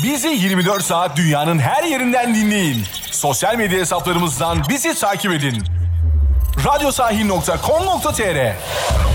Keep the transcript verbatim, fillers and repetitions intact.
Bizi yirmi dört saat dünyanın her yerinden dinleyin. Sosyal medya hesaplarımızdan bizi takip edin. radyosahil nokta com nokta tr